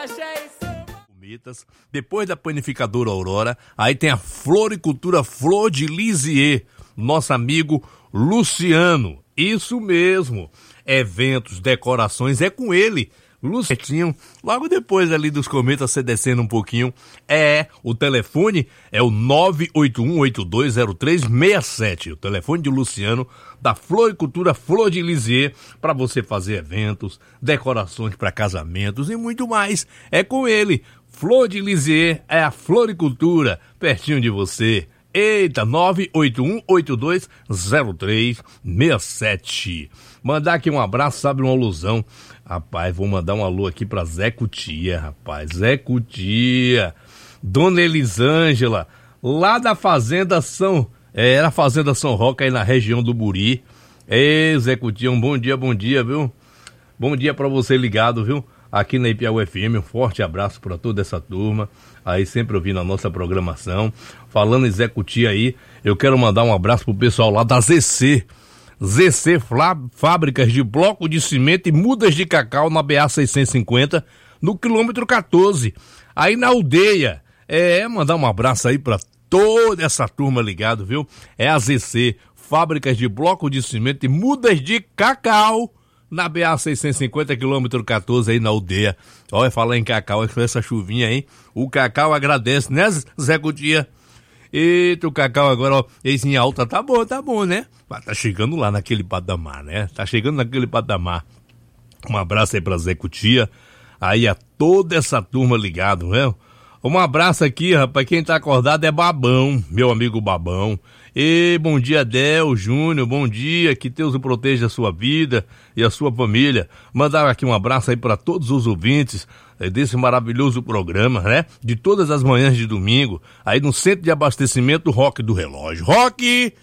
Depois da panificadora Aurora, aí tem a floricultura Flor de Lisieux, nosso amigo Luciano. Isso mesmo, eventos, decorações, é com ele, Luciano. Logo depois ali dos comentários, você descendo um pouquinho, o telefone é o 981820367, o telefone de Luciano, da Floricultura Flor de Lisieux, para você fazer eventos, decorações para casamentos e muito mais. É com ele, Flor de Lisieux, é a floricultura, pertinho de você. Eita, 981820367. Mandar aqui um abraço, sabe, uma alusão. Rapaz, vou mandar um alô aqui pra Zé Cutia, rapaz. Zé Cutia, Dona Elisângela, lá da Fazenda era a Fazenda São Roque, aí na região do Buri. Ei, Zé Cutia, um bom dia, viu? Bom dia pra você ligado, viu? Aqui na Ipiauí FM, um forte abraço para toda essa turma, aí sempre ouvindo a nossa programação. Falando em Zé Cutia aí, eu quero mandar um abraço pro pessoal lá da ZC Fábricas de Bloco de Cimento e Mudas de Cacau na BA 650, no quilômetro 14, aí na aldeia. Mandar um abraço aí para toda essa turma ligado, viu? É a ZC Fábricas de Bloco de Cimento e Mudas de Cacau, na BA 650, quilômetro 14, aí na aldeia. Olha, falar em cacau, com essa chuvinha aí, o cacau agradece, né, Zé Cutia? Eita, o cacau agora, ó, esse em alta, tá bom, né? Mas tá chegando lá naquele patamar, né? Tá chegando naquele patamar. Um abraço aí pra Zé Cutia, aí a toda essa turma ligado, né? Um abraço aqui, rapaz, quem tá acordado é Babão, meu amigo Babão. E bom dia, Del Júnior, bom dia, que Deus o proteja a sua vida e a sua família. Mandar aqui um abraço aí para todos os ouvintes desse maravilhoso programa, né? De todas as manhãs de domingo, aí no centro de abastecimento Rock do Relógio. Rock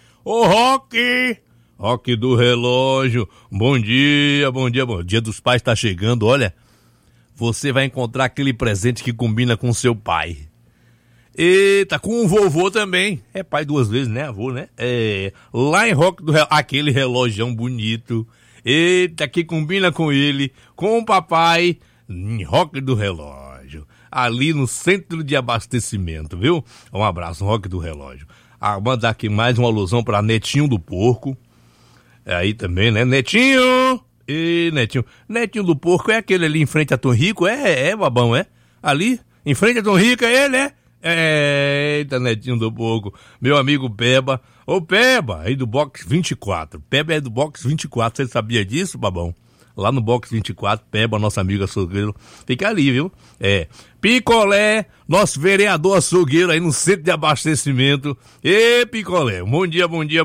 do Relógio, bom dia. Dia dos Pais tá chegando, olha, você vai encontrar aquele presente que combina com seu pai. Eita, com o vovô também. É pai duas vezes, né, avô, né? Lá em Rock do Relógio, aquele relógio bonito. Eita, que combina com ele, com o papai, em Rock do Relógio. Ali no centro de abastecimento, viu? Um abraço, Rock do Relógio. Mandar aqui mais uma alusão para Netinho do Porco. Aí também, né? Netinho! Netinho do Porco é aquele ali em frente a Tom Rico? Babão, é? Ali, em frente a Tom Rico, é ele, é? Eita, Netinho do Porco, meu amigo Peba. Ô Peba, aí do Box 24. Peba é do Box 24, você sabia disso, Babão? Lá no Box 24, Peba, nosso amigo açougueiro, fica ali, viu? Picolé, nosso vereador açougueiro aí no centro de abastecimento. Picolé, bom dia.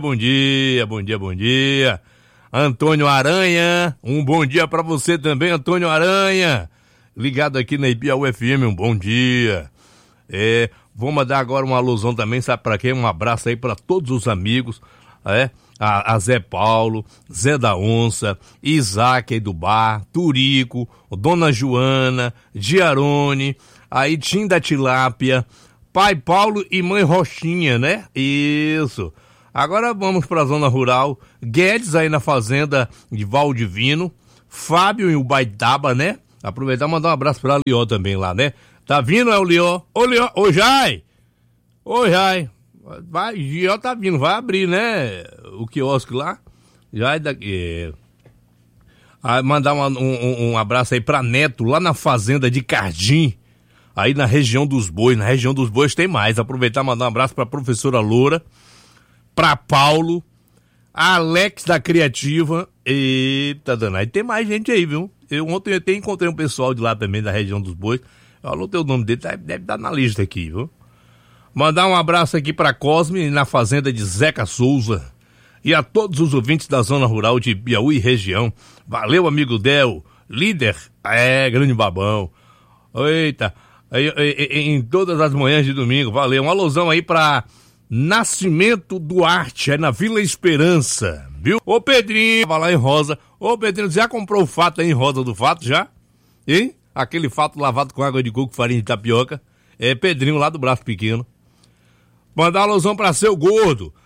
Antônio Aranha, um bom dia pra você também, Antônio Aranha. Ligado aqui na Ipiauí FM, um bom dia. Vou mandar agora uma alusão também, sabe pra quem? Um abraço aí pra todos os amigos, a Zé Paulo, Zé da Onça, Isaac aí do bar, Turico, Dona Joana, Giarone, aí Tim da Tilápia, Pai Paulo e Mãe Rochinha, né? Isso. Agora vamos pra zona rural, Guedes aí na fazenda de Valdivino, Fábio em Ubaitaba, né? Aproveitar e mandar um abraço pra Lió também lá, né? Tá vindo, é o Lió? Ô Jai! Vai, Lió tá vindo, vai abrir, né? O quiosque lá. Já é daqui. Mandar um abraço aí pra Neto, lá na fazenda de Cardim, aí na região dos Bois. Na região dos Bois tem mais. Aproveitar e mandar um abraço pra professora Loura, pra Paulo, Alex da Criativa. Eita, danado. Tem mais gente aí, viu? Ontem eu até encontrei um pessoal de lá também, da região dos Bois. Eu anotei o nome dele, deve estar na lista aqui, viu? Mandar um abraço aqui pra Cosme, na fazenda de Zeca Souza. E a todos os ouvintes da zona rural de Piauí e região. Valeu, amigo Del, líder, grande Babão. Eita, em todas as manhãs de domingo, valeu. Uma alusão aí pra Nascimento Duarte, na Vila Esperança, viu? Ô Pedrinho, vai lá em Rosa. Ô Pedrinho, já comprou o fato aí em Rosa do Fato, já? Hein? Aquele fato lavado com água de coco, farinha de tapioca. Pedrinho lá do Braço Pequeno. Mandar alusão pra Seu Gordo,